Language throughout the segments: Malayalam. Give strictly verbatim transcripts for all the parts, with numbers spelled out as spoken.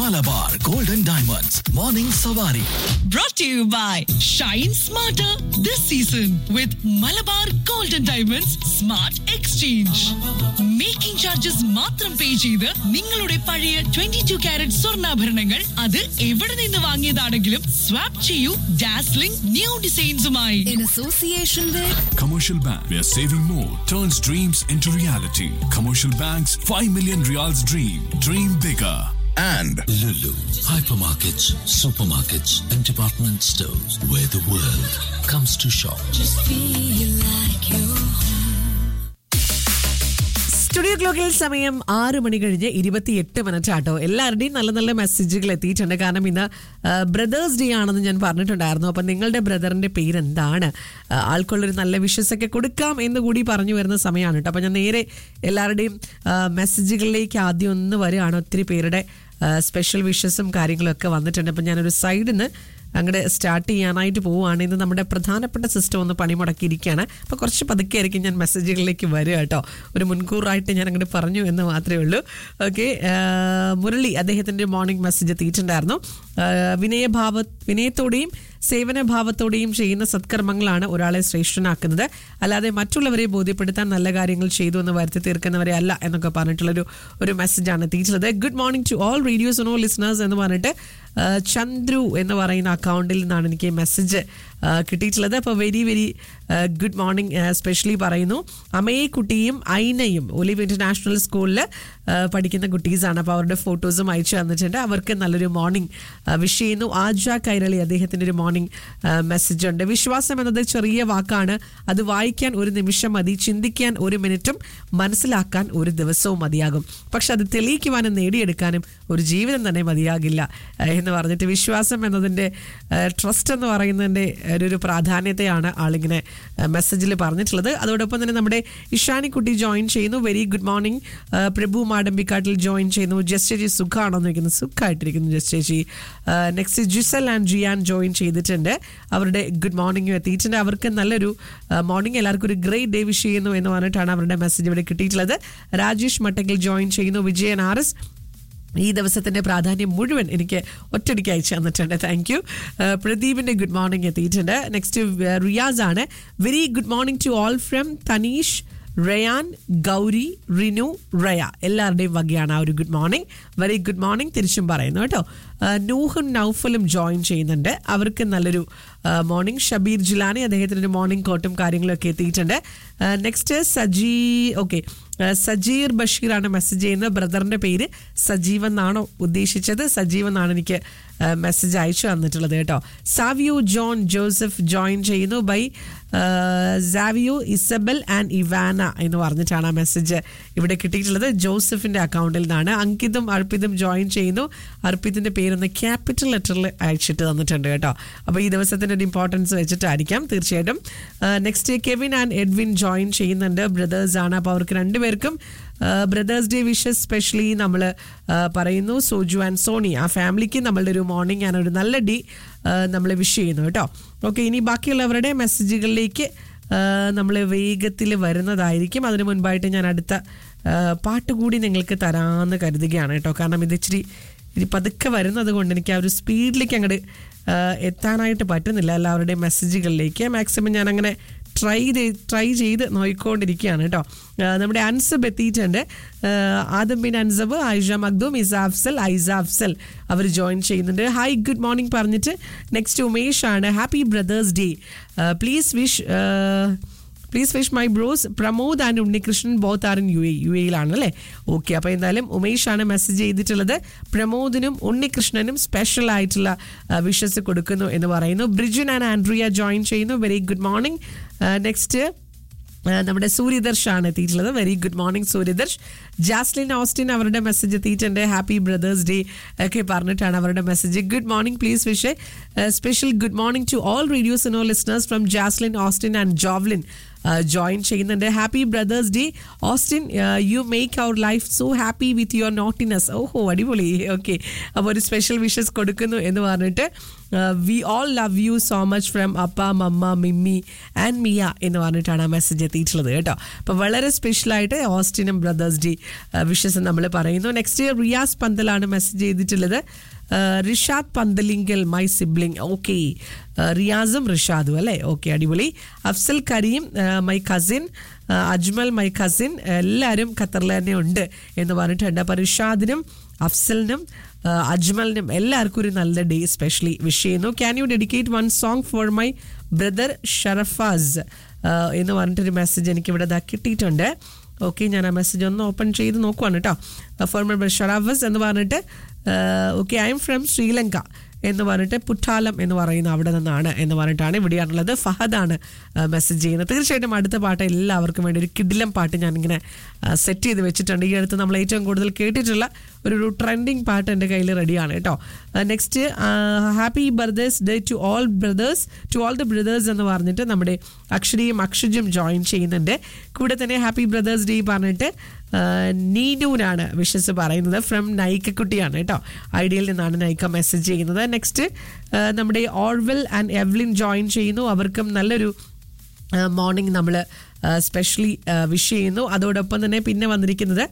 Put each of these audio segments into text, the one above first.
Malabar Golden Diamonds Morning Savari. Brought to you by Shine Smarter this season with Malabar Golden Diamonds Smart Exchange. Making charges മാത്രം പേ ചെയ്ത് നിങ്ങളുടെ പഴയ twenty-two കാരറ്റ് സ്വർണ്ണാഭരണങ്ങൾ അത് എവിടെ നിന്ന് വാങ്ങിയതാണെങ്കിലും സ്വാപ്പ് ചെയ്യൂ dazzling new ഡിസൈൻസുമായി. In association with Commercial Bank, where saving more turns dreams into reality. Commercial Bank's five million reals dream. Dream bigger. And Lulu, hypermarkets, supermarkets, and department stores where the world comes to shop. just feel like you're studio ക്ലോക്കിൽ സമയം ആറ് മണി കഴിഞ്ഞ് ഇരുപത്തിയെട്ട് മിനിറ്റ് ആട്ടോ. എല്ലാവരുടെയും നല്ല നല്ല മെസ്സേജുകൾ എത്തിയിട്ടുണ്ട്. കാരണം ഇന്ന് ബ്രദേഴ്സ് ഡേ ആണെന്ന് ഞാൻ പറഞ്ഞിട്ടുണ്ടായിരുന്നു. അപ്പം നിങ്ങളുടെ ബ്രദറിന്റെ പേരെന്താണ്, ആൾക്കുള്ളൊരു നല്ല വിഷസ് ഒക്കെ കൊടുക്കാം എന്ന് കൂടി പറഞ്ഞു വരുന്ന സമയമാണ് കേട്ടോ. അപ്പം ഞാൻ നേരെ എല്ലാവരുടെയും മെസ്സേജുകളിലേക്ക് ആദ്യം ഒന്ന് വരികയാണ്. ഒത്തിരി പേരുടെ സ്പെഷ്യൽ വിഷസും കാര്യങ്ങളൊക്കെ വന്നിട്ടുണ്ട്. അപ്പം ഞാനൊരു സൈഡിൽ നിന്ന് അങ്ങോട്ട് സ്റ്റാർട്ട് ചെയ്യാനായിട്ട് പോവുകയാണ്. ഇന്ന് നമ്മുടെ പ്രധാനപ്പെട്ട സിസ്റ്റം ഒന്ന് പണിമുടക്കിയിരിക്കുകയാണ്. അപ്പോൾ കുറച്ച് പതുക്കെ ആയിരിക്കും ഞാൻ മെസ്സേജുകളിലേക്ക് വരിക കേട്ടോ. ഒരു മുൻകൂറായിട്ട് ഞാൻ അങ്ങോട്ട് പറഞ്ഞു എന്ന് മാത്രമേ ഉള്ളൂ. ഓക്കെ, മുരളി അദ്ദേഹത്തിൻ്റെ മോർണിംഗ് മെസ്സേജ് എത്തിയിട്ടുണ്ടായിരുന്നു. വിനയഭാവ വിനയത്തോടെയും സേവനഭാവത്തോടെയും ചെയ്യുന്ന സത്കർമ്മങ്ങളാണ് ഒരാളെ ശ്രേഷ്ഠനാക്കുന്നത്, അല്ലാതെ മറ്റുള്ളവരെ ബോധ്യപ്പെടുത്താൻ നല്ല കാര്യങ്ങൾ ചെയ്തു എന്ന് വരുത്തി തീർക്കുന്നവരെ അല്ല എന്നൊക്കെ പറഞ്ഞിട്ടുള്ളൊരു ഒരു മെസ്സേജാണ് എത്തിയിട്ടുള്ളത്. Good morning to all radio Suno listeners എന്ന് പറഞ്ഞിട്ട് ചന്ദ്രു എന്ന് പറയുന്ന അക്കൗണ്ടിൽ നിന്നാണ് എനിക്ക് മെസ്സേജ് കിട്ടിയിട്ടുള്ളത്. അപ്പോൾ very very good morning specially പറയുന്നു. അമയെ കുട്ടിയും ഐനയും ഒലിവ് ഇൻ്റർനാഷണൽ സ്കൂളിൽ പഠിക്കുന്ന കുട്ടീസാണ്. അപ്പോൾ അവരുടെ ഫോട്ടോസും അയച്ചു തന്നിട്ടുണ്ട്. അവർക്ക് നല്ലൊരു മോർണിംഗ് വിഷ് ചെയ്യുന്നു. ആജ കൈരളി അദ്ദേഹത്തിൻ്റെ ഒരു മോർണിംഗ് മെസ്സേജ് ഉണ്ട്. വിശ്വാസം എന്നത് ചെറിയ വാക്കാണ്, അത് വായിക്കാൻ ഒരു നിമിഷം മതി, ചിന്തിക്കാൻ ഒരു മിനിറ്റും, മനസ്സിലാക്കാൻ ഒരു ദിവസവും മതിയാകും. പക്ഷെ അത് തെളിയിക്കുവാനും നേടിയെടുക്കാനും ഒരു ജീവിതം തന്നെ മതിയാകില്ല എന്ന് പറഞ്ഞിട്ട് വിശ്വാസം എന്നതിൻ്റെ ട്രസ്റ്റ് എന്ന് പറയുന്നതിൻ്റെ ഒരു പ്രാധാന്യത്തെയാണ് ആളിങ്ങനെ മെസ്സേജിൽ പറഞ്ഞിട്ടുള്ളത്. അതോടൊപ്പം തന്നെ നമ്മുടെ ഇഷാനിക്കുട്ടി ജോയിൻ ചെയ്യുന്നു. Very good morning. പ്രഭു മാടമ്പിക്കാട്ടിൽ ജോയിൻ ചെയ്യുന്നു. ജസ്റ്റ് ചേച്ചി സുഖമാണോ എന്ന് ചോദിക്കുന്നു. സുഖമായിട്ടിരിക്കുന്നു ജസ്റ്റ് ചേച്ചി. നെക്സ്റ്റ് ജിസൽ ആൻഡ് ജിയാൻ ജോയിൻ ചെയ്തിട്ടുണ്ട്. അവരുടെ ഗുഡ് മോർണിംഗ് എത്തിയിട്ടുണ്ട്. അവർക്ക് നല്ലൊരു മോർണിംഗ്, എല്ലാവർക്കും ഒരു ഗ്രേറ്റ് ഡേ വിഷ് ചെയ്യുന്നു എന്ന് പറഞ്ഞിട്ടാണ് അവരുടെ മെസ്സേജ് ഇവിടെ കിട്ടിയിട്ടുള്ളത്. രാജേഷ് മട്ടക്കിൽ ജോയിൻ ചെയ്യുന്നു. വിജയൻ ആർ എസ് ഈ ദിവസത്തിൻ്റെ പ്രാധാന്യം മുഴുവൻ എനിക്ക് ഒറ്റടിക്ക് അയച്ചു തന്നിട്ടുണ്ട്. Thank you. പ്രദീപിൻ്റെ ഗുഡ് മോർണിംഗ് എത്തിയിട്ടുണ്ട്. നെക്സ്റ്റ് റിയാസ് ആണ്. Very good morning to all from Thaneesh, Ryan, Gauri, Rinu, Raya എല്ലാവരുടെയും വകയാണ് ആ ഒരു good morning. Very good morning തിരിച്ചും പറയുന്നു കേട്ടോ. നൂഹും നൗഫലും ജോയിൻ ചെയ്യുന്നുണ്ട്. അവർക്ക് നല്ലൊരു മോർണിംഗ്. ഷബീർ ജിലാനി അദ്ദേഹത്തിൻ്റെ ഒരു മോർണിംഗ് കോട്ടും കാര്യങ്ങളൊക്കെ എത്തിയിട്ടുണ്ട്. നെക്സ്റ്റ് സജീ ഓക്കെ സജീർ ബഷീറാണ് മെസ്സേജ് ചെയ്യുന്നത്. ബ്രദറിൻ്റെ പേര് സജീവ് എന്നാണോ ഉദ്ദേശിച്ചത്? സജീവ് എന്നാണ് എനിക്ക് മെസ്സേജ് അയച്ചു തന്നിട്ടുള്ളത് കേട്ടോ. സാവിയോ ജോൺ ജോസഫ് ജോയിൻ ചെയ്യുന്നു. By Savio Isabel and Ivana എന്ന് പറഞ്ഞിട്ടാണ് ആ മെസ്സേജ് ഇവിടെ കിട്ടിയിട്ടുള്ളത്. ജോസഫിൻ്റെ അക്കൗണ്ടിൽ നിന്നാണ്. അങ്കിതും അർപ്പിതും ജോയിൻ ചെയ്യുന്നു. അർപ്പിതിൻ്റെ പേരൊന്ന് ക്യാപിറ്റൽ ലെറ്ററിൽ അയച്ചിട്ട് തന്നിട്ടുണ്ട് കേട്ടോ. അപ്പോൾ ഈ ദിവസത്തിൻ്റെ ഒരു ഇമ്പോർട്ടൻസ് വെച്ചിട്ടായിരിക്കാം തീർച്ചയായിട്ടും. Next Kevin and Edwin join ചെയ്യുന്നുണ്ട്. ബ്രദേഴ്സ് ആണ്. അപ്പോൾ അവർക്ക് രണ്ടുപേർക്കും ബ്രദേഴ്സ് ഡേ വിഷസ് സ്പെഷ്യലി നമ്മൾ പറയുന്നു. സോജു ആൻഡ് സോണി ആ ഫാമിലിക്ക് നമ്മളുടെ ഒരു മോർണിംഗ് ആൻഡ് ഒരു നല്ല ഡേ നമ്മൾ വിഷ് ചെയ്യുന്നു കേട്ടോ. ഓക്കെ, ഇനി ബാക്കിയുള്ളവരുടെ മെസ്സേജുകളിലേക്ക് നമ്മൾ വേഗത്തിൽ വരുന്നതായിരിക്കും. അതിനു മുൻപായിട്ട് ഞാൻ അടുത്ത പാട്ട് കൂടി നിങ്ങൾക്ക് തരാമെന്ന് കരുതുകയാണ് കേട്ടോ. കാരണം ഇത് ഇച്ചിരി ഇനി പതുക്കെ വരുന്നത് കൊണ്ട് എനിക്ക് ആ ഒരു സ്പീഡിലേക്ക് അങ്ങോട്ട് എത്താനായിട്ട് പറ്റുന്നില്ല എല്ലാവരുടെയും മെസ്സേജുകളിലേക്ക്. മാക്സിമം ഞാൻ അങ്ങനെ ട്രൈ ചെയ്ത് ട്രൈ ചെയ്ത് നോക്കിക്കൊണ്ടിരിക്കുകയാണ് കേട്ടോ. നമ്മുടെ അൻസബ് എത്തിയിട്ടുണ്ട്. ആദം ബിൻ അൻസബ്, ഐഷ മഖ്ദൂം, ഇസ അഫ്സൽ, ഐസ അഫ്സൽ അവർ ജോയിൻ ചെയ്യുന്നുണ്ട്. ഹായ് ഗുഡ് മോർണിംഗ് പറഞ്ഞിട്ട് നെക്സ്റ്റ് ഉമേഷ് ആണ്. Happy brothers day. Please wish please wish my bros Pramod and Unnikrishnan both are in U A U എയിലാണല്ലേ. Okay, അപ്പോൾ എന്തായാലും ഉമേഷാണ് മെസ്സേജ് ചെയ്തിട്ടുള്ളത്. പ്രമോദിനും ഉണ്ണികൃഷ്ണനും സ്പെഷ്യൽ ആയിട്ടുള്ള വിഷസ് കൊടുക്കുന്നു എന്ന് പറയുന്നു. ബ്രിജിൻ ആൻഡ് ആൻഡ്രിയ ജോയിൻ ചെയ്യുന്നു. Very good morning. നെക്സ്റ്റ് നമ്മുടെ സൂര്യദർശ് ആണ് എത്തിയിട്ടുള്ളത്. Very good morning Suryadarsh. Jaslin Austin അവരുടെ മെസ്സേജ് എത്തിയിട്ടുണ്ട്. ഹാപ്പി ബ്രദേഴ്സ് ഡേ ഒക്കെ പറഞ്ഞിട്ടാണ് അവരുടെ message. Good morning please wish special good morning to all radio Suno listeners from Jaslin Austin and Jovlin join ചെയ്യുന്നുണ്ട്. Happy brothers day Austin, you make our life so happy with your naughtiness. ഓഹോ അടിപൊളി. ഓക്കെ, അപ്പോൾ ഒരു സ്പെഷ്യൽ വിഷസ് കൊടുക്കുന്നു എന്ന് പറഞ്ഞിട്ട് we all love you so much from അപ്പ മമ്മ മിമ്മി ആൻഡ് മിയ എന്ന് പറഞ്ഞിട്ടാണ് ആ മെസ്സേജ് എത്തിയിട്ടുള്ളത് കേട്ടോ. അപ്പോൾ വളരെ സ്പെഷ്യലായിട്ട് ഓസ്റ്റിനും ബ്രദേഴ്സ് ഡേ വിഷസ് നമ്മൾ പറയുന്നു. നെക്സ്റ്റ് റിയാസ് പന്തലാണ് മെസ്സേജ് ചെയ്തിട്ടുള്ളത്. Rishad പന്തലിങ്കൽ my sibling. ഓക്കെ, റിയാസും റിഷാദും അല്ലേ? ഓക്കെ, അടിപൊളി. Afsal Kareem my cousin, Ajmal my cousin, എല്ലാവരും ഖത്തറിൽ തന്നെ ഉണ്ട് എന്ന് പറഞ്ഞിട്ടുണ്ട്. അപ്പോൾ റിഷാദിനും അഫ്സലിനും അജ്മലിനും എല്ലാവർക്കും ഒരു നല്ല ഡേ സ്പെഷ്യലി വിഷ് ചെയ്യുന്നു. Can you dedicate one song for my brother Sharafas എന്ന് പറഞ്ഞിട്ടൊരു മെസ്സേജ് എനിക്കിവിടെ ഇതാ കിട്ടിയിട്ടുണ്ട്. ഓക്കെ, ഞാൻ ആ മെസ്സേജ് ഒന്ന് ഓപ്പൺ ചെയ്ത് നോക്കുവാണ് കേട്ടോ. ഫോർ മൈ ബ്രദർ ഷറഫാസ് എന്ന് പറഞ്ഞിട്ട് okay, I am from Sri Lanka എന്ന് പറഞ്ഞിട്ട് പുട്ടാലം എന്ന് പറയുന്ന അവിടെ നിന്നാണ് എന്ന് പറഞ്ഞിട്ടാണ് ഇവിടെയാണുള്ളത്. ഫഹദാണ് മെസ്സേജ് ചെയ്യുന്നത്. തീർച്ചയായിട്ടും അടുത്ത പാട്ട് എല്ലാവർക്കും വേണ്ടി ഒരു കിഡിലം പാട്ട് ഞാനിങ്ങനെ സെറ്റ് ചെയ്ത് വെച്ചിട്ടുണ്ട്. ഈ അടുത്ത് നമ്മൾ ഏറ്റവും കൂടുതൽ കേട്ടിട്ടുള്ള ഒരു ട്രെൻഡിങ് പാട്ട് എൻ്റെ കയ്യിൽ റെഡിയാണ് കേട്ടോ. Next happy birthdays day to all brothers to all the brothers എന്ന് പറഞ്ഞിട്ട് നമ്മുടെ അക്ഷരിയും അക്ഷുജും ജോയിൻ ചെയ്യുന്നുണ്ട്. കൂടെ തന്നെ ഹാപ്പി ബ്രദേഴ്സ് ഡേ പറഞ്ഞിട്ട് നീനൂനാണ് വിഷസ് പറയുന്നത്. ഫ്രം നൈക്കക്കുട്ടിയാണ് കേട്ടോ. ഐഡിയയിൽ നിന്നാണ് നൈക്ക മെസ്സേജ് ചെയ്യുന്നത്. നെക്സ്റ്റ് നമ്മുടെ ഓർവെൽ ആൻഡ് എവ്ലിൻ ജോയിൻ ചെയ്യുന്നു. അവർക്കും നല്ലൊരു മോർണിംഗ് നമ്മൾ സ്പെഷ്യലി വിഷ് ചെയ്യുന്നു. അതോടൊപ്പം തന്നെ പിന്നെ വന്നിരിക്കുന്നത്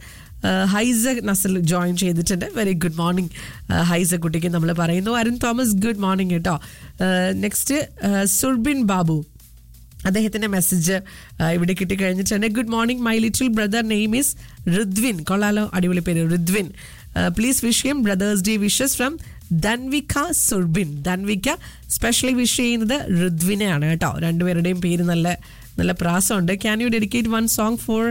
ഹൈസ നസൽ ജോയിൻ ചെയ്തിട്ടുണ്ട്. വെരി ഗുഡ് മോർണിംഗ് ഹൈസ കുട്ടിക്ക് നമ്മൾ പറയുന്നു. അരുൺ തോമസ് ഗുഡ് മോർണിംഗ് കേട്ടോ. നെക്സ്റ്റ് സുർബിൻ ബാബു, അദ്ദേഹത്തിൻ്റെ മെസ്സേജ് ഇവിടെ കിട്ടിക്കഴിഞ്ഞിട്ടുണ്ട്. Good morning my little brother name is Ridwin. കൊള്ളാലോ, അടിപൊളി പേര് Ridwin. Please wish him brothers day wishes from Dhanvika Surbin. Dhanvika specially wish ചെയ്യുന്നത് ഋദ്വിനെയാണ് കേട്ടോ. രണ്ടുപേരുടെയും പേര് നല്ല നല്ല പ്രാസമുണ്ട്. Can you dedicate one song for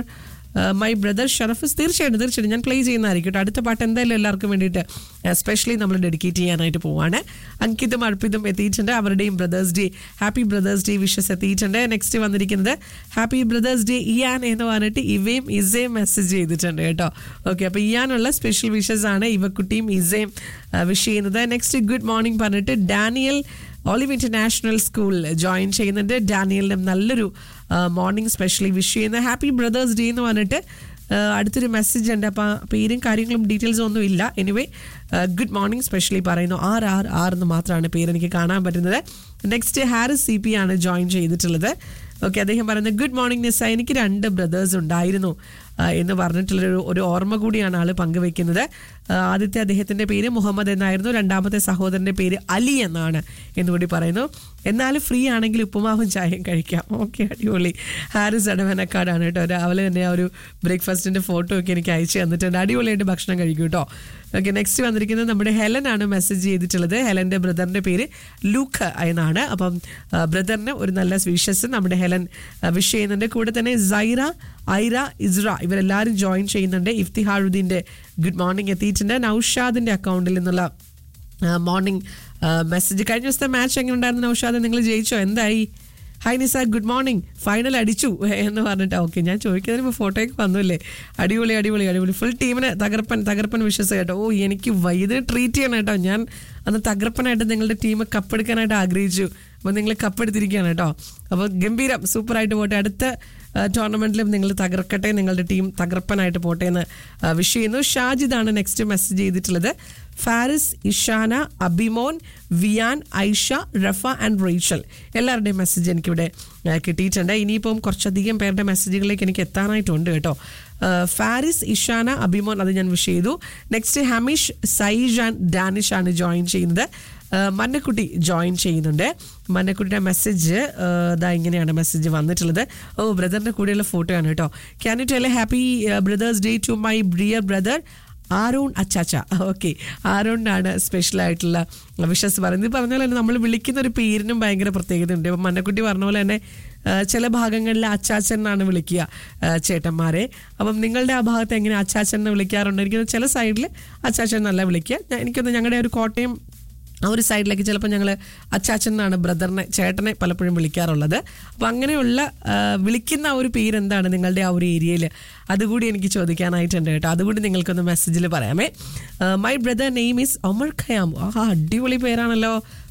my brother ഷറഫസ്? തീർച്ചയായിട്ടും തീർച്ചയായിട്ടും ഞാൻ പ്ലേ ചെയ്യുന്നതായിരിക്കും കേട്ടോ. അടുത്ത പാട്ട് എന്തായാലും എല്ലാവർക്കും വേണ്ടിയിട്ട് സ്പെഷ്യലി നമ്മൾ ഡെഡിക്കേറ്റ് ചെയ്യാനായിട്ട് പോവാണ്. അങ്കിതും അർപ്പിതും എത്തിയിട്ടുണ്ട്. അവരുടെയും brothers day happy brothers day wishes എത്തിയിട്ടുണ്ട്. നെക്സ്റ്റ് വന്നിരിക്കുന്നത് ഹാപ്പി ബ്രദേഴ്സ് ഡേ ഇയാൻ എന്ന് പറഞ്ഞിട്ട് ഇവയും ഇസയും മെസ്സേജ് ചെയ്തിട്ടുണ്ട് കേട്ടോ. ഓക്കെ, അപ്പോൾ ഇയാനുള്ള സ്പെഷ്യൽ വിഷസ് ആണ് ഇവക്കുട്ടിയും ഇസയും വിഷ് ചെയ്യുന്നത്. നെക്സ്റ്റ് ഗുഡ് മോർണിംഗ് പറഞ്ഞിട്ട് Daniel olive international school join ചെയ്യുന്നുണ്ട്. ഡാനിയലിനും നല്ലൊരു മോർണിംഗ് സ്പെഷ്യലി വിഷ് ചെയ്യുന്നത്. ഹാപ്പി ബ്രദേഴ്സ് ഡേ എന്ന് പറഞ്ഞിട്ട് അടുത്തൊരു മെസ്സേജ് ഉണ്ട്. അപ്പോൾ പേരും കാര്യങ്ങളും ഡീറ്റെയിൽസും ഒന്നും ഇല്ല. എനിവേ ഗുഡ് മോർണിംഗ് സ്പെഷ്യലി പറയുന്നു. ആർ ആർ ആർ എന്ന് മാത്രമാണ് പേര് എനിക്ക് കാണാൻ പറ്റുന്നത്. നെക്സ്റ്റ് ഹാരിസ് സി പി ആണ് ജോയിൻ ചെയ്തിട്ടുള്ളത്. ഓക്കെ, അദ്ദേഹം പറയുന്നത് ഗുഡ് മോർണിംഗ് നിസ, എനിക്ക് രണ്ട് ബ്രദേഴ്സ് ഉണ്ടായിരുന്നു എന്ന് പറഞ്ഞിട്ടുള്ളൊരു ഒരു ഓർമ്മ കൂടിയാണ് ആൾ പങ്കുവെക്കുന്നത്. ആദ്യത്തെ അദ്ദേഹത്തിൻ്റെ പേര് മുഹമ്മദ് എന്നായിരുന്നു. രണ്ടാമത്തെ സഹോദരൻ്റെ പേര് അലി എന്നാണ് എന്നുകൂടി പറയുന്നു. എന്നാലും ഫ്രീ ആണെങ്കിൽ ഉപ്പുമാവും ചായയും കഴിക്കാം. ഓക്കെ, അടിപൊളി. ഹാരിസ് അടവനക്കാടാണ് കേട്ടോ. രാവിലെ തന്നെ ആ ഒരു ബ്രേക്ക്ഫാസ്റ്റിൻ്റെ ഫോട്ടോ ഒക്കെ എനിക്ക് അയച്ചു തന്നിട്ടുണ്ട്. അടിപൊളിയായിട്ട് ഭക്ഷണം കഴിക്കും കേട്ടോ. ഓക്കെ, നെക്സ്റ്റ് വന്നിരിക്കുന്നത് നമ്മുടെ ഹെലൻ ആണ് മെസ്സേജ് ചെയ്തിട്ടുള്ളത്. ഹെലൻ്റെ ബ്രദറിൻ്റെ പേര് ലൂക്ക് എന്നാണ്. അപ്പം ബ്രദറിന് ഒരു നല്ല വിഷസ് നമ്മുടെ ഹെലൻ വിഷ് ചെയ്യുന്നുണ്ട്. കൂടെ തന്നെ സൈറ, ഐറ, ഇസ്ര ഇവരെല്ലാവരും ജോയിൻ ചെയ്യുന്നുണ്ട്. ഇഫ്തിഹാറുദ്ദീൻ്റെ ഗുഡ് മോർണിംഗ് എത്തിയിട്ടുണ്ട്. നൗഷാദിൻ്റെ അക്കൗണ്ടിൽ നിന്നുള്ള മോർണിംഗ് മെസ്സേജ്. കഴിഞ്ഞ ദിവസത്തെ മാച്ച് എങ്ങനെ ഉണ്ടായിരുന്നു നൗഷാദ്? നിങ്ങൾ ജയിച്ചോ? എന്തായി? ഹായ് നിസ, ഗുഡ് മോർണിംഗ്, ഫൈനൽ അടിച്ചു എന്ന് പറഞ്ഞിട്ട്. ഓക്കെ, ഞാൻ ചോദിക്കുന്നതിന് ഇപ്പോൾ ഫോട്ടോയ്ക്ക് വന്നില്ലേ? അടിപൊളി അടിപൊളി അടിപൊളി. ഫുൾ ടീമിന് തകർപ്പൻ തകർപ്പൻ വിശ്വസം കേട്ടോ. ഓ, എനിക്ക് ഇത് ട്രീറ്റ് ചെയ്യണം കേട്ടോ. ഞാൻ അന്ന് തകർപ്പനായിട്ട് നിങ്ങളുടെ ടീം കപ്പെടുക്കാനായിട്ട് ആഗ്രഹിച്ചു. അപ്പോൾ നിങ്ങൾ കപ്പെടുത്തിരിക്കുകയാണ് കേട്ടോ. അപ്പോൾ ഗംഭീരം, സൂപ്പറായിട്ട് പോട്ടെ. അടുത്ത ടൂർണമെൻറ്റിലും നിങ്ങൾ തകർക്കട്ടെ, നിങ്ങളുടെ ടീം തകർപ്പനായിട്ട് പോട്ടെ എന്ന് വിഷ് ചെയ്യുന്നു. ഷാജിദാണ് നെക്സ്റ്റ് മെസ്സേജ് ചെയ്തിട്ടുള്ളത്. ഫാരിസ്, ഇഷാന, അബിമോൻ, വിയാൻ, ഐഷ, റഫ ആൻഡ് റേച്ചൽ എല്ലാവരുടെയും മെസ്സേജ് എനിക്കിവിടെ കിട്ടിയിട്ടുണ്ട്. ഇനിയിപ്പം കുറച്ചധികം പേരുടെ മെസ്സേജുകളിലേക്ക് എനിക്ക് എത്താനായിട്ടുണ്ട് കേട്ടോ. ഫാരിസ്, ഇഷാന, അബിമോൻ അത് ഞാൻ വിഷ് ചെയ്തു. നെക്സ്റ്റ് ഹമീഷ്, സൈജ് ആൻഡ് ഡാനിഷ് ആണ് ജോയിൻ ചെയ്യുന്നത്. മന്നക്കുട്ടി ജോയിൻ ചെയ്യുന്നുണ്ട്. മന്നക്കുട്ടിയുടെ മെസ്സേജ് ഇതാ ഇങ്ങനെയാണ് മെസ്സേജ് വന്നിട്ടുള്ളത്. ഓ, ബ്രദറിൻ്റെ കൂടെയുള്ള ഫോട്ടോയാണ് കേട്ടോ. Can you tell A happy brothers day to my dear brother Aaron അച്ചാച്ച. Okay, ആരോണിനാണ് special ആയിട്ടുള്ള വിഷസ് പറയുന്നത്. പറഞ്ഞ പോലെ തന്നെ നമ്മൾ വിളിക്കുന്ന ഒരു പേരിനും ഭയങ്കര പ്രത്യേകത ഉണ്ട്. ഇപ്പം മന്നക്കുട്ടി പറഞ്ഞ പോലെ തന്നെ ചില ഭാഗങ്ങളിൽ അച്ചാച്ചൻ എന്നാണ് വിളിക്കുക ചേട്ടന്മാരെ. അപ്പം നിങ്ങളുടെ ആ ഭാഗത്ത് എങ്ങനെ അച്ചാച്ചൻ എന്ന് വിളിക്കാറുണ്ട്? എനിക്ക് ചില സൈഡിൽ അച്ചാച്ചൻ എന്നല്ല വിളിക്കുക. എനിക്കൊന്ന് ഞങ്ങളുടെ ഒരു കോട്ടയം ആ ഒരു സൈഡിലേക്ക് ചിലപ്പോൾ ഞങ്ങൾ അച്ചാച്ചൻ എന്നാണ് ബ്രദറിനെ ചേട്ടനെ പലപ്പോഴും വിളിക്കാറുള്ളത്. അപ്പോൾ അങ്ങനെയുള്ള വിളിക്കുന്ന ആ ഒരു പേരെന്താണ് നിങ്ങളുടെ ആ ഒരു ഏരിയയിൽ? അതുകൂടി എനിക്ക് ചോദിക്കാനായിട്ടുണ്ട് കേട്ടോ. അതുകൂടി നിങ്ങൾക്കൊന്ന് മെസ്സേജിൽ പറയാമേ. My brother name is Omar Khayam. ആ, അടിപൊളി പേരാണല്ലോ.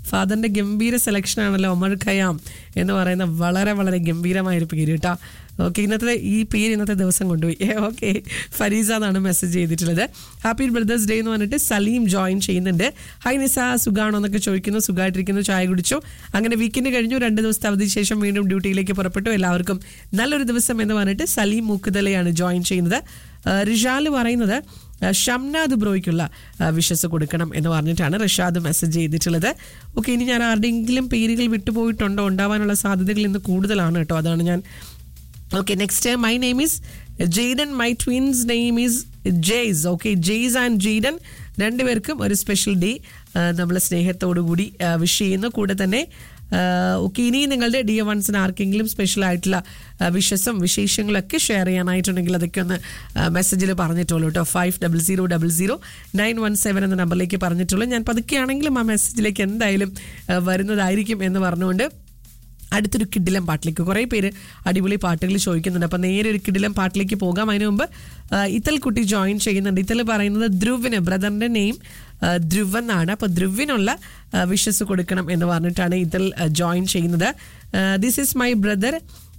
ഫാദറിൻ്റെ ഗംഭീര സെലക്ഷൻ ആണല്ലോ ഒമർ ഖയാം എന്ന് പറയുന്ന വളരെ വളരെ ഗംഭീരമായൊരു പേര് കേട്ടോ. ഓക്കെ, ഇന്നത്തെ ഈ പേര് ഇന്നത്തെ ദിവസം കൊണ്ടുപോയി. ഓക്കെ, ഫരീസ എന്നാണ് മെസ്സേജ് ചെയ്തിട്ടുള്ളത്. ഹാപ്പി ബ്രദേഴ്സ് ഡേ എന്ന് പറഞ്ഞിട്ട് സലീം ജോയിൻ ചെയ്യുന്നുണ്ട്. ഹൈ നിസ, സുഖാണോ എന്നൊക്കെ ചോദിക്കുന്നു. സുഖമായിട്ടിരിക്കുന്നു, ചായ കുടിച്ചു. അങ്ങനെ വീക്കെൻഡ് കഴിഞ്ഞു, രണ്ട് ദിവസത്തെ അവധി ശേഷം വീണ്ടും ഡ്യൂട്ടിയിലേക്ക് പുറപ്പെട്ടു. എല്ലാവർക്കും നല്ലൊരു ദിവസം എന്ന് പറഞ്ഞിട്ട് സലീം മൂക്കുതലയാണ് ജോയിൻ ചെയ്യുന്നത്. റിഷാല് പറയുന്നത് ഷംനാദ് ബ്രോയ്ക്കുള്ള വിഷസ് കൊടുക്കണം എന്ന് പറഞ്ഞിട്ടാണ് റിഷാദ് മെസ്സേജ് ചെയ്തിട്ടുള്ളത്. ഓക്കെ, ഇനി ഞാൻ ആരുടെയെങ്കിലും പേരുകൾ വിട്ടുപോയിട്ടുണ്ടോ? ഉണ്ടാവാനുള്ള സാധ്യതകൾ ഇന്ന് കൂടുതലാണ് കേട്ടോ, അതാണ് ഞാൻ. Okay, next uh, my name is Jaden. My twins' name is Jays. Okay, Jays and Jaden. രണ്ടുപേർക്കും ഒരു സ്പെഷ്യൽ ഡേ നമ്മൾ സ്നേഹത്തോടു കൂടി വിഷ് ചെയ്യുന്നു. കൂടെ തന്നെ ഓക്കെ, ഇനി നിങ്ങളുടെ ഡിയർ വൺസിന് ആർക്കെങ്കിലും സ്പെഷ്യൽ ആയിട്ടുള്ള വിഷസും വിശേഷങ്ങളൊക്കെ ഷെയർ ചെയ്യാനായിട്ടുണ്ടെങ്കിൽ അതൊക്കെ ഒന്ന് മെസ്സേജിൽ പറഞ്ഞിട്ടുള്ളൂ കേട്ടോ. Five double zero double zero nine one seven എന്ന നമ്പറിലേക്ക് പറഞ്ഞിട്ടുള്ളൂ. ഞാൻ പതുക്കെയാണെങ്കിലും ആ മെസ്സേജിലേക്ക് എന്തായാലും വരുന്നതായിരിക്കും എന്ന് പറഞ്ഞുകൊണ്ട് അടുത്തൊരു കിടിലം പാട്ടിലേക്ക് കുറേ പേര് അടിപൊളി പാട്ടുകൾ ചോദിക്കുന്നുണ്ട്. അപ്പം നേരെ ഒരു കിടിലം പാട്ടിലേക്ക് പോകാം. അതിനു മുമ്പ് ഇത്തൽ കുട്ടി ജോയിൻ ചെയ്യുന്നുണ്ട്. ഇത്തൽ പറയുന്നത് ധ്രുവിന്, ബ്രദറിൻ്റെ നെയിം ധ്രുവൻ എന്നാണ്. അപ്പോൾ ധ്രുവിനുള്ള വിഷസ് കൊടുക്കണം എന്ന് പറഞ്ഞിട്ടാണ് ഇത്തൽ ജോയിൻ ചെയ്യുന്നത്. ദിസ് ഈസ് മൈ ബ്രദർ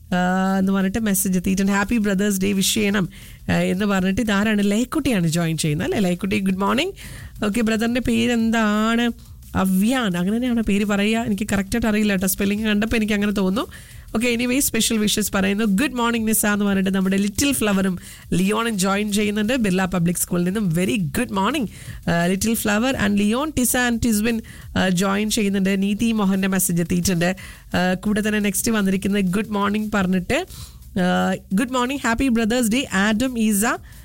എന്ന് പറഞ്ഞിട്ട് മെസ്സേജ് എത്തിയിട്ടുണ്ട്. ഹാപ്പി ബ്രദേഴ്സ് ഡേ വിഷ് ചെയ്യണം എന്ന് പറഞ്ഞിട്ട് ഇതാരാണ്? ലൈക്കുട്ടിയാണ് ജോയിൻ ചെയ്യുന്നത് അല്ലേ? ലൈക്കുട്ടി, ഗുഡ് മോർണിംഗ്. ഓക്കെ, ബ്രദറിൻ്റെ പേരെന്താണ്? അവ്യാൻ, അങ്ങനെ തന്നെയാണ് പേര് പറയുക. എനിക്ക് കറക്റ്റായിട്ട് അറിയില്ല കേട്ടോ, സ്പെല്ലിംഗ് കണ്ടപ്പോൾ എനിക്ക് അങ്ങനെ തോന്നുന്നു. ഓക്കെ, എനിവേ സ്പെഷ്യൽ വിഷസ് പറയുന്നു. ഗുഡ് മോർണിംഗ് നിസ എന്ന് പറഞ്ഞിട്ട് നമ്മുടെ ലിറ്റിൽ ഫ്ലവറും ലിയോണും ജോയിൻ ചെയ്യുന്നുണ്ട് ബിർള പബ്ലിക് സ്കൂളിൽ നിന്നും. Very good morning little flower and Leon. ടിസ and Tiswin join ചെയ്യുന്നുണ്ട്. നീതി മോഹൻ്റെ മെസ്സേജ് എത്തിയിട്ടുണ്ട്. കൂടെ തന്നെ നെക്സ്റ്റ് വന്നിരിക്കുന്നത് ഗുഡ് മോർണിംഗ് പറഞ്ഞിട്ട് good morning happy brothers day Adam, Isa,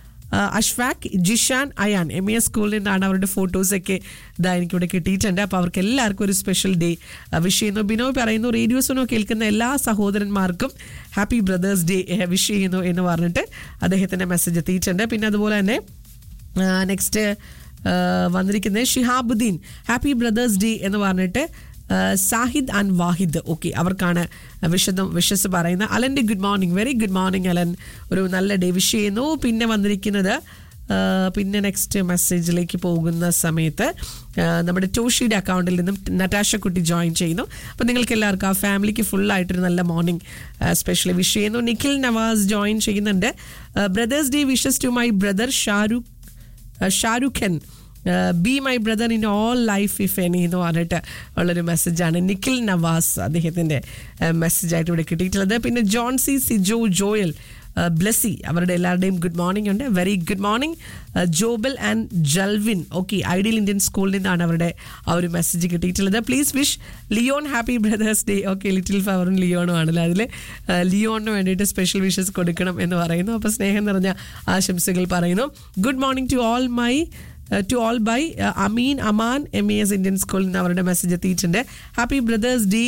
Ashfaq, Jishan, Ayan. M A സ്കൂളിൽ നിന്നാണ് അവരുടെ ഫോട്ടോസൊക്കെ ഇതാ എനിക്കിവിടെ കിട്ടിയിട്ടുണ്ട്. അപ്പോൾ അവർക്ക് എല്ലാവർക്കും ഒരു സ്പെഷ്യൽ ഡേ വിഷ് ചെയ്യുന്നു. ബിനോയ് പറയുന്നു റേഡിയോസിനോ കേൾക്കുന്ന എല്ലാ സഹോദരന്മാർക്കും ഹാപ്പി ബ്രദേഴ്സ് ഡേ വിഷ് ചെയ്യുന്നു എന്ന് പറഞ്ഞിട്ട് അദ്ദേഹത്തിൻ്റെ മെസ്സേജ് എത്തിയിട്ടുണ്ട്. പിന്നെ അതുപോലെ തന്നെ നെക്സ്റ്റ് വന്നിരിക്കുന്നത് ഷിഹാബുദ്ദീൻ, ഹാപ്പി ബ്രദേഴ്സ് ഡേ എന്ന് പറഞ്ഞിട്ട് സാഹിദ് ആൻഡ് വാഹിദ്. ഓക്കെ, അവർക്കാണ് വിശദം വിഷസ് പറയുന്നത്. അലൻ്റെ good morning, very good morning Allen, ഒരു നല്ല ഡേ വിഷ് ചെയ്യുന്നു. പിന്നെ വന്നിരിക്കുന്നത് പിന്നെ നെക്സ്റ്റ് മെസ്സേജിലേക്ക് പോകുന്ന സമയത്ത് നമ്മുടെ ടോഷിയുടെ അക്കൗണ്ടിൽ നിന്നും നറ്റാഷ കുട്ടി ജോയിൻ ചെയ്യുന്നു. അപ്പോൾ നിങ്ങൾക്ക് എല്ലാവർക്കും ആ ഫാമിലിക്ക് ഫുള്ളായിട്ടൊരു നല്ല മോർണിംഗ് സ്പെഷ്യലി വിഷ് ചെയ്യുന്നു. നിഖിൽ നവാസ് ജോയിൻ ചെയ്യുന്നുണ്ട്. Brothers day wishes to my brother Shahrukh Shahrukh Khan, be my brother in all life if any എന്ന് പറഞ്ഞിട്ട് ഉള്ളൊരു മെസ്സേജാണ് നിഖിൽ നവാസ് അദ്ദേഹത്തിൻ്റെ മെസ്സേജായിട്ട് ഇവിടെ കിട്ടിയിട്ടുള്ളത്. പിന്നെ ജോൺസി, സിജോ, ജോയൽ, ബ്ലെസ്സി, അവരുടെ എല്ലാവരുടെയും ഗുഡ് മോർണിംഗ് ഉണ്ട്. Very good morning Jobel and Jalvin. Okay, ideal Indian സ്കൂളിൽ നിന്നാണ് അവരുടെ ആ ഒരു മെസ്സേജ് കിട്ടിയിട്ടുള്ളത്. Please wish Leon happy brothers day. Okay, little ഫ്ലവറും ലിയോണും ആണല്ലോ, അതിൽ ലിയോണിന് വേണ്ടിയിട്ട് സ്പെഷ്യൽ വിഷസ് കൊടുക്കണം എന്ന് പറയുന്നു. അപ്പോൾ സ്നേഹം നിറഞ്ഞ ആശംസകൾ പറയുന്നു. Good morning to all my to all by Ameen Aman, M A S Indian സ്കൂളിൽ നിന്ന് അവരുടെ മെസ്സേജ് എത്തിയിട്ടുണ്ട്. Happy brothers day.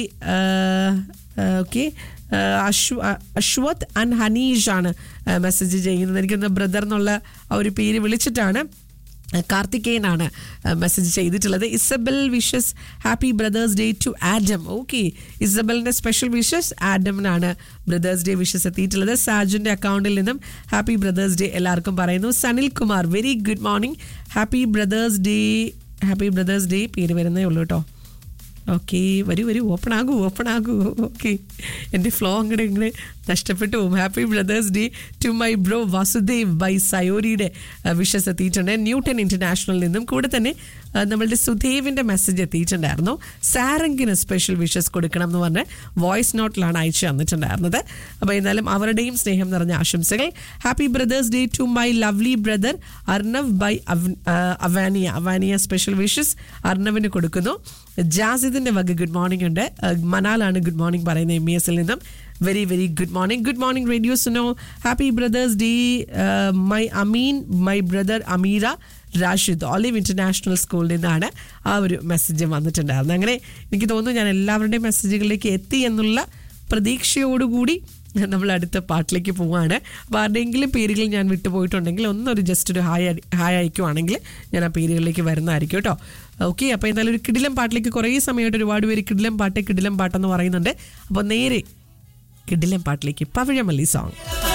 Okay, അശ്വ Ashwath and Hanish ആണ് മെസ്സേജ് ചെയ്യുന്നത്. എനിക്കൊന്ന് ബ്രദർ എന്നുള്ള ആ ഒരു പേര് വിളിച്ചിട്ടാണ് കാർത്തികേയനാണ് മെസ്സേജ് ചെയ്തിട്ടുള്ളത്. Isabel wishes happy brothers day to Adam. Okay, ഇസബലിൻ്റെ special wishes ആഡമിനാണ് brothers day wishes എത്തിയിട്ടുള്ളത്. സാജുൻ്റെ അക്കൗണ്ടിൽ നിന്നും ഹാപ്പി ബ്രദേഴ്സ് ഡേ എല്ലാവർക്കും പറയുന്നു. Sanil Kumar, very good morning happy brothers day. Happy brothers day പേര് വരുന്നേ ഉള്ളൂ കേട്ടോ. ഓക്കെ, വരൂ വരൂ, ഓപ്പൺ ആകൂ ഓപ്പൺ ആകൂ. ഓക്കെ, എൻ്റെ ഫ്ലോ അങ്ങോട്ട് ഇങ്ങനെ നഷ്ടപ്പെട്ടു പോകും. Happy brothers day to my bro Vasudev by സയോരിയുടെ wishes എത്തിയിട്ടുണ്ട് ന്യൂട്ടൺ ഇൻ്റർനാഷണലിൽ നിന്നും. കൂടെ തന്നെ നമ്മളുടെ സുധേവിൻ്റെ മെസ്സേജ് എത്തിയിട്ടുണ്ടായിരുന്നു. സാരംഗിന് സ്പെഷ്യൽ വിഷസ് കൊടുക്കണം എന്ന് പറഞ്ഞ് വോയിസ് നോട്ടിലാണ് അയച്ചു തന്നിട്ടുണ്ടായിരുന്നത്. അപ്പോൾ എന്നാലും അവരുടെയും സ്നേഹം നിറഞ്ഞ ആശംസകൾ. Happy brothers day to my lovely brother Arnav by Avaniya. Avaniya special wishes അർണവിന് കൊടുക്കുന്നു. ജാസിദിൻ്റെ വക ഗുഡ് മോർണിംഗ് ഉണ്ട്. മനാലാണ് ഗുഡ് മോർണിംഗ് പറയുന്നത് എം ഇ എസിൽ നിന്നും. Very very good morning. Good morning radio Suno. Happy brothers day my Ameen, my brother Ameera, Rashid, olive international സ്കൂളിൽ നിന്നാണ് ആ ഒരു മെസ്സേജ് വന്നിട്ടുണ്ടായിരുന്നത്. അങ്ങനെ എനിക്ക് തോന്നുന്നു ഞാൻ എല്ലാവരുടെയും മെസ്സേജുകളിലേക്ക് എത്തി എന്നുള്ള പ്രതീക്ഷയോടുകൂടി നമ്മൾ അടുത്ത പാട്ടിലേക്ക് പോവുകയാണ്. അപ്പോൾ ആരുടെയെങ്കിലും പേരുകൾ ഞാൻ വിട്ടുപോയിട്ടുണ്ടെങ്കിൽ ഒന്നൊരു ജസ്റ്റ് ഒരു ഹായ് ഹായ് അയക്കുവാണെങ്കിൽ ഞാൻ ആ പേരുകളിലേക്ക് വരുന്നതായിരിക്കും കേട്ടോ. ഓക്കെ, അപ്പോൾ എന്തായാലും ഒരു കിടിലം പാട്ടിലേക്ക് കുറേ സമയമായിട്ട് ഒരുപാട് പേര് കിടിലം പാട്ട് കിടിലം പാട്ടെന്ന് പറയുന്നുണ്ട്. അപ്പോൾ നേരെ കിടിലം പാട്ടിലേക്ക് പവിഴമല്ലി സോങ്.